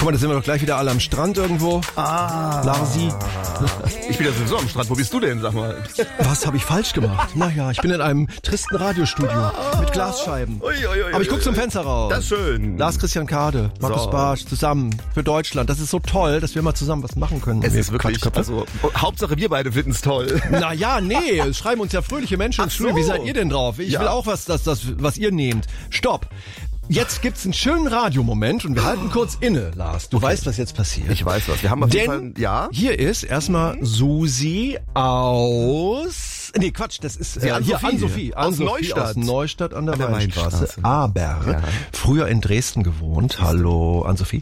Guck mal, da sind wir doch gleich wieder alle am Strand irgendwo. Larsi. Ich bin ja sowieso am Strand. Wo bist du denn, sag mal? Was habe ich falsch gemacht? Naja, ich bin in einem tristen Radiostudio mit Glasscheiben. Aber ich gucke zum Fenster raus. Das ist schön. Lars Christian Kade, Markus Bartsch, zusammen für Deutschland. Das ist so toll, dass wir mal zusammen was machen können. Es ist wirklich, also Hauptsache wir beide finden es toll. Naja, nee, es schreiben uns ja fröhliche Menschen ins Studio. Wie seid ihr denn drauf? Ich will auch was ihr nehmt. Stopp. Jetzt gibt's einen schönen Radiomoment und wir halten kurz inne, Lars. Du weißt, was jetzt passiert. Ich weiß was. Wir haben auf jeden Fall, ja. Hier ist erstmal Susi aus... Nee, Quatsch, das ist hier Ann-Sophie. Aus Neustadt. Aus Neustadt an der Weinstraße. Aber früher in Dresden gewohnt. Hallo, Ann-Sophie.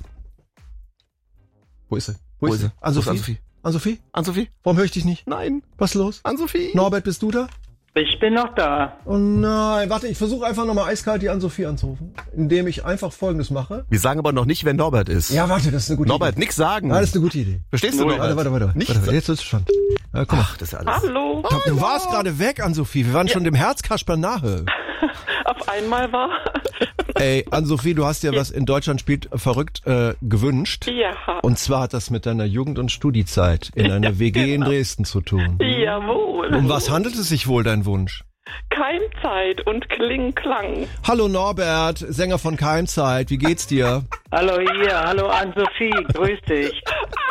Wo ist sie? Wo ist sie? Ann-Sophie? Ann-Sophie? Ann-Sophie? Warum höre ich dich nicht? Nein. Was ist los? Ann-Sophie? Norbert, bist du da? Ich bin noch da. Oh nein, warte, ich versuche einfach nochmal eiskalt die Ann-Sophie anzurufen, indem ich einfach Folgendes mache. Wir sagen aber noch nicht, wer Norbert ist. Ja, warte, das ist eine gute Idee. Norbert, nix sagen. Ja, das ist eine gute Idee. Verstehst du, Norbert? Warte. Nichts. Warte, jetzt ist es schon. Ja, guck mal. Ach, das ist alles. Hallo. Du warst gerade weg, Ann-Sophie. Wir waren schon dem Herzkasper nahe. Auf einmal war. Ey, Ann-Sophie, du hast dir was in Deutschland spielt verrückt gewünscht. Ja. Und zwar hat das mit deiner Jugend- und Studiezeit in einer WG in Dresden zu tun. Jawohl. Um was handelt es sich wohl, dein Wunsch? Keimzeit und Kling-Klang. Hallo Norbert, Sänger von Keimzeit, wie geht's dir? Hallo hier, hallo Ann-Sophie, grüß dich.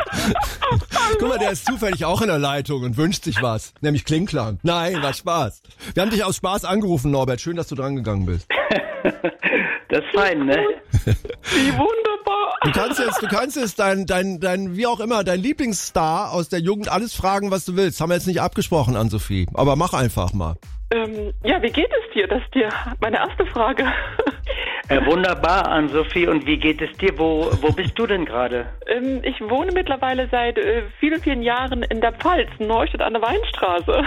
Guck mal, der ist zufällig auch in der Leitung und wünscht sich was, nämlich Kling-Klang. Nein, war Spaß. Wir haben dich aus Spaß angerufen, Norbert, schön, dass du dran gegangen bist. Das ist fein, ne? Wie wunderbar. Du kannst jetzt dein wie auch immer, dein Lieblingsstar aus der Jugend alles fragen, was du willst. Haben wir jetzt nicht abgesprochen, Ann-Sophie. Aber mach einfach mal. Ja, wie geht es dir? Das ist meine erste Frage. Wunderbar, Ann-Sophie. Und wie geht es dir? Wo bist du denn gerade? Ich wohne mittlerweile seit vielen, vielen Jahren in der Pfalz, Neustadt an der Weinstraße.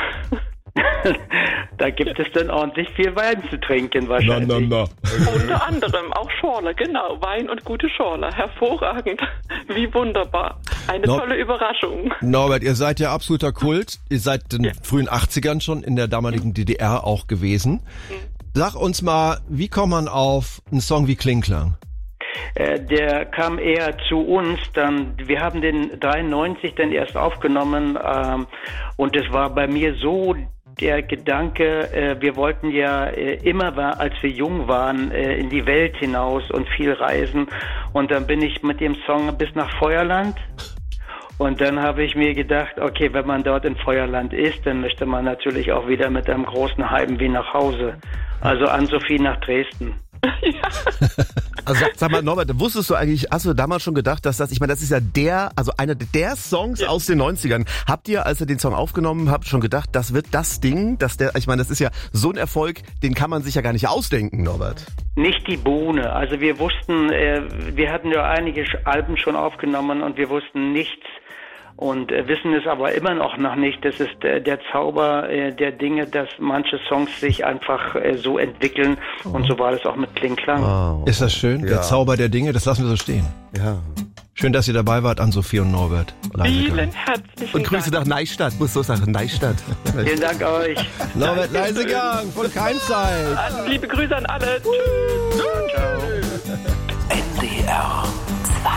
Da gibt es dann ordentlich viel Wein zu trinken wahrscheinlich. Na. Unter anderem auch Schorle, genau. Wein und gute Schorle. Hervorragend. Wie wunderbar. Eine tolle Überraschung. Norbert, ihr seid ja absoluter Kult. Ihr seid in den frühen 80ern schon in der damaligen DDR auch gewesen. Sag uns mal, wie kommt man auf einen Song wie Kling-Klang? Der kam eher zu uns, wir haben den 93 dann erst aufgenommen und es war bei mir so der Gedanke, wir wollten ja immer, als wir jung waren, in die Welt hinaus und viel reisen und dann bin ich mit dem Song bis nach Feuerland. Und dann habe ich mir gedacht, okay, wenn man dort in Feuerland ist, dann möchte man natürlich auch wieder mit einem großen Heimweh nach Hause. Also Ann-Sophie nach Dresden. Ja. Also sag mal, Norbert, hast du damals schon gedacht, dass das ist ja einer der Songs aus den 90ern. Habt ihr, als ihr den Song aufgenommen habt, schon gedacht, das wird das Ding, das ist ja so ein Erfolg, den kann man sich ja gar nicht ausdenken, Norbert? Nicht die Bohne. Also wir wussten, wir hatten ja einige Alben schon aufgenommen und wir wussten nichts. Und wissen es aber immer noch nicht. Das ist der Zauber der Dinge, dass manche Songs sich einfach so entwickeln. Und so war das auch mit Kling-Klang. Wow. Ist das schön? Ja. Der Zauber der Dinge, das lassen wir so stehen. Ja. Schön, dass ihr dabei wart, Ann-Sophie und Norbert. Vielen herzlichen Dank. Und Grüße nach Neustadt, muss so sagen, Neustadt. Vielen Dank euch. Norbert Leisegang von Keimzeit. Liebe Grüße an alle. Tschüss.